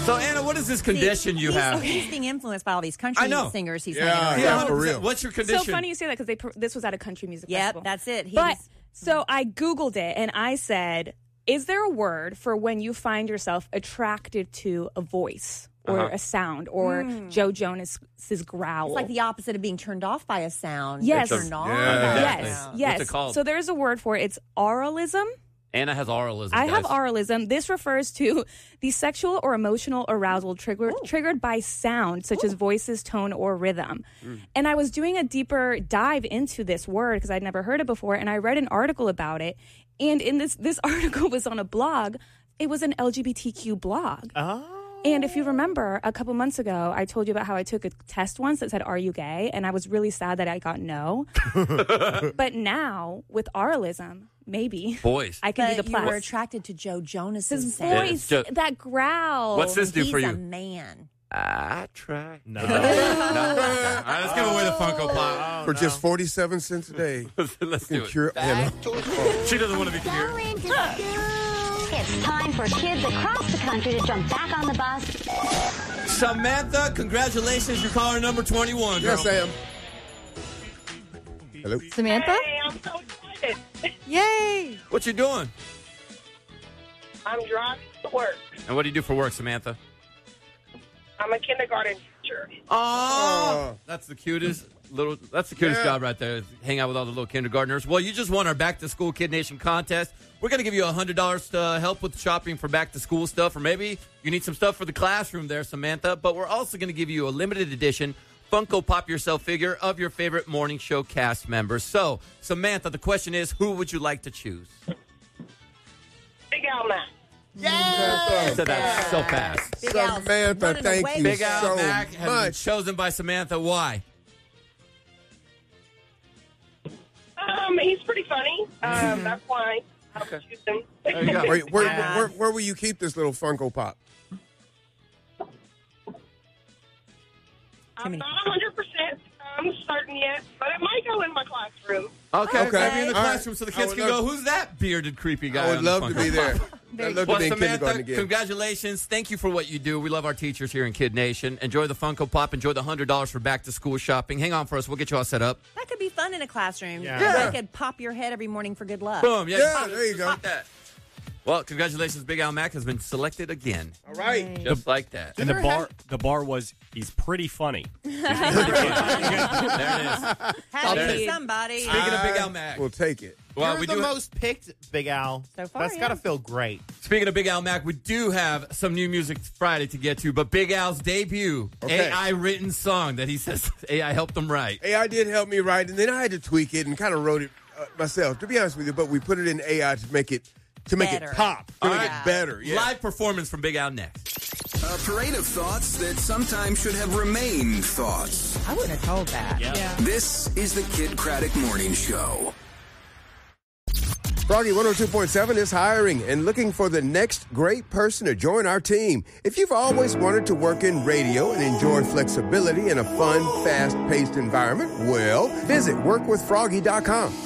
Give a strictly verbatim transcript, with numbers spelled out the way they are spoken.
So, Anna, what is this condition See, you he's, have? He's being influenced by all these country I know. singers he's Yeah, hanging yeah, around. for real. What's your condition? So funny you say that because they per- this was at a country music Yep, festival. that's it. He's, But so I Googled it and I said, is there a word for when you find yourself attracted to a voice or Uh-huh. a sound or Joe Jonas's growl? it's like the opposite of being turned off by a sound. Yes. Turned on. Yeah. by a yes, sound. yes. What's it called? So there's a word for it. It's auralism. Anna has oralism. I have guys. auralism. This refers to the sexual or emotional arousal trigger, triggered by sound, such as voices, tone, or rhythm. Mm. And I was doing a deeper dive into this word because I'd never heard it before, and I read an article about it. And in this, this article was on a blog. It was an L G B T Q blog. Oh. And if you remember, a couple months ago, I told you about how I took a test once that said, "Are you gay?" And I was really sad that I got no. But now, with auralism, maybe Voice. I can But be the you were plus. attracted to Joe Jonas's His sound. Yeah, voice, it's just- that growl. What's this do He's for you? a man. I try. No. no. All right, let's give away the Funko Pop. For just forty-seven cents a day. Let's do You can it. cure him. She doesn't want to be cured. Going to school. It's time for kids across the country to jump back on the bus. Samantha, congratulations. You're caller number twenty-one. Girl. Yes, I am. Hello. Samantha? Hey, I'm so excited. Yay! What you doing? I'm driving to work. And what do you do for work, Samantha? I'm a kindergarten teacher. Oh, that's the cutest little. That's the cutest Yeah. job right there. Hang out with all the little kindergartners. Well, you just won our Back to School Kid Nation contest. We're going to give you one hundred dollars to help with shopping for back to school stuff, or maybe you need some stuff for the classroom there, Samantha. But we're also going to give you a limited edition Funko Pop Yourself figure of your favorite morning show cast members. So, Samantha, the question is, who would you like to choose? Big Al Mac. You said that so fast. Big Al's Samantha, running thank away you Big with Al so Mac has been much. chosen by Samantha. Why? Um, he's pretty funny. Um, that's why I would choose him. There you go. Where, where, where, where will you keep this little Funko Pop? I'm not one hundred percent um, certain yet, but it might go in my classroom. Okay, Okay. maybe in the All right. classroom so the I kids would can love- go, who's that bearded, creepy guy? I would on the love to Funko be there. Pop? I'd love to Well, be in kindergarten Samantha, again. congratulations. Thank you for what you do. We love our teachers here in Kid Nation. Enjoy the Funko Pop. Enjoy the one hundred dollars for back to school shopping. Hang on for us. We'll get you all set up. That could be fun in a classroom. Yeah. Yeah. Yeah. I could pop your head every morning for good luck. Boom. Yeah, Yeah, there you go. Like that. Well, congratulations. Big Al Mac has been selected again. All right. Just like that. And the bar, the bar was, he's pretty funny. There it is. Had There to it be is. somebody. Speaking of Big Al Mac. We'll take it. Well, You're we the do most picked, Big Al. So far, That's yeah. got to feel great. Speaking of Big Al Mac, we do have some new music Friday to get to, but Big Al's debut Okay. A I written song that he says A I helped him write. A I did help me write, and then I had to tweak it and kind of wrote it uh, myself, to be honest with you, but we put it in A I to make it to make Better. it pop, to All make right. it better. Yeah. Live performance from Big Al next. A parade of thoughts that sometimes should have remained thoughts. I wouldn't have told that. This is the Kid Craddock Morning Show. Froggy one oh two point seven is hiring and looking for the next great person to join our team. If you've always wanted to work in radio and enjoy flexibility in a fun, fast-paced environment, well, visit work with froggy dot com.